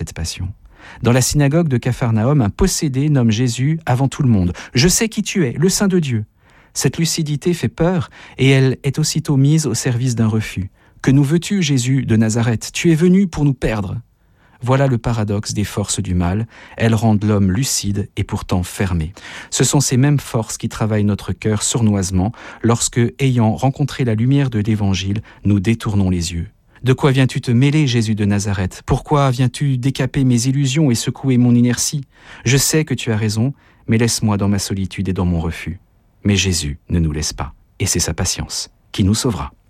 cette passion. Dans la synagogue de Capharnaüm, un possédé nomme Jésus avant tout le monde. « Je sais qui tu es, le Saint de Dieu ». Cette lucidité fait peur et elle est aussitôt mise au service d'un refus. « Que nous veux-tu, Jésus de Nazareth ? Tu es venu pour nous perdre ». Voilà le paradoxe des forces du mal. Elles rendent l'homme lucide et pourtant fermé. Ce sont ces mêmes forces qui travaillent notre cœur sournoisement lorsque, ayant rencontré la lumière de l'Évangile, nous détournons les yeux. De quoi viens-tu te mêler, Jésus de Nazareth ? Pourquoi viens-tu décaper mes illusions et secouer mon inertie ? Je sais que tu as raison, mais laisse-moi dans ma solitude et dans mon refus. Mais Jésus ne nous laisse pas, et c'est sa patience qui nous sauvera.